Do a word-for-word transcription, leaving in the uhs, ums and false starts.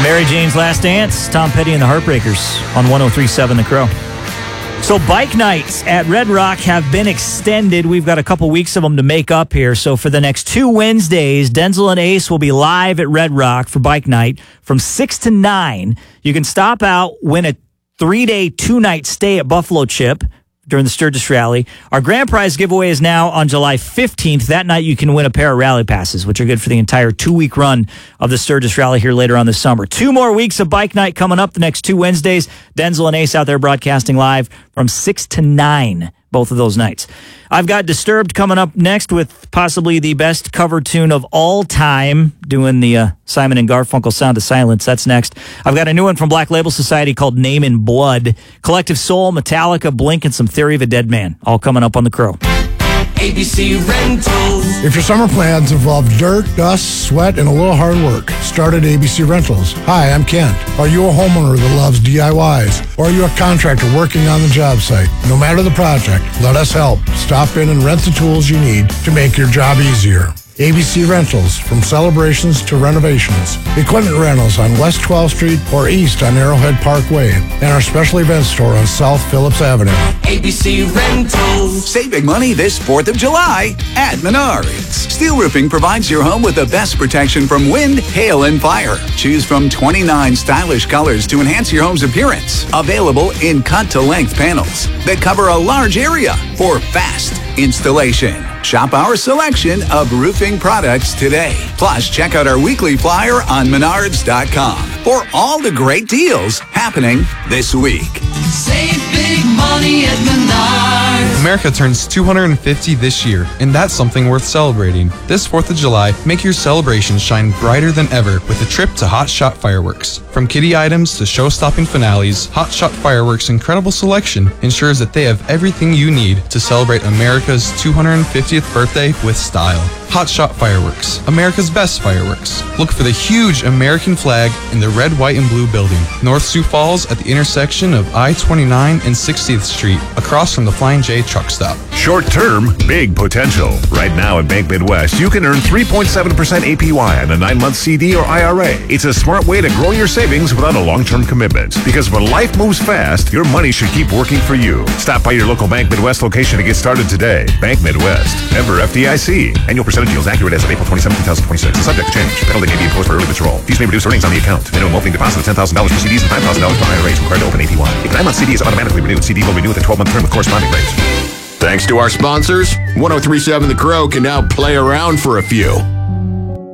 Mary Jane's Last Dance, Tom Petty and the Heartbreakers on one oh three point seven The Crow. So bike nights at Red Rock have been extended. We've got a couple weeks of them to make up here. So for the next two Wednesdays, Denzel and Ace will be live at Red Rock for bike night from six to nine. You can stop out, win a three-day, two-night stay at Buffalo Chip during the Sturgis Rally. Our grand prize giveaway is now on July fifteenth. That night you can win a pair of rally passes, which are good for the entire two-week run of the Sturgis Rally here later on this summer. Two more weeks of bike night coming up the next two Wednesdays. Denzel and Ace out there broadcasting live from six to nine, both of those nights. I've got Disturbed coming up next with possibly the best cover tune of all time, doing the uh, Simon and Garfunkel Sound of Silence. That's next. I've got a new one from Black Label Society called Name in Blood. Collective Soul, Metallica, Blink, and some Theory of a Dead Man. All coming up on The Crow. A B C Rentals. If your summer plans involve dirt, dust, sweat, and a little hard work, start at A B C Rentals. Hi, I'm Kent. Are you a homeowner that loves D I Ys? Or are you a contractor working on the job site? No matter the project, let us help. Stop in and rent the tools you need to make your job easier. A B C Rentals, from celebrations to renovations. Equipment rentals on West twelfth Street or East on Arrowhead Parkway. And our special event store on South Phillips Avenue. A B C Rentals. Save big money this fourth of July at Menards. Steel Roofing provides your home with the best protection from wind, hail, and fire. Choose from twenty-nine stylish colors to enhance your home's appearance. Available in cut-to-length panels that cover a large area for fast installation. Shop our selection of roofing products today. Plus, check out our weekly flyer on menards dot com for all the great deals happening this week. Save big money at Menards. America turns two hundred fifty this year, and that's something worth celebrating. This fourth of July, make your celebrations shine brighter than ever with a trip to Hot Shot Fireworks. From kiddie items to show-stopping finales, Hot Shot Fireworks' incredible selection ensures that they have everything you need to celebrate America's two hundred fiftieth birthday with style. Hot Shot Fireworks, America's best fireworks. Look for the huge American flag in the red, white, and blue building, North Sioux Falls at the intersection of I twenty-nine and sixtieth Street, across from the Flying J truck stop. Short term, big potential. Right now at Bank Midwest, you can earn three point seven percent A P Y on a nine-month C D or I R A. It's a smart way to grow your savings without a long-term commitment. Because when life moves fast, your money should keep working for you. Stop by your local Bank Midwest location to get started today. Bank Midwest, member F D I C. Annual percentage yields accurate as of April twenty-seventh, twenty twenty-six. Subject to change. Penalty may be imposed for early withdrawal. Fees may reduce earnings on the account. Minimum opening deposit of ten thousand dollars for C Ds and five thousand dollars for I R As required to open A P Y. If a nine-month C D is automatically renewed, C D will renew with a twelve-month term with corresponding rates. Thanks to our sponsors, one oh three point seven The Crow can now play around for a few.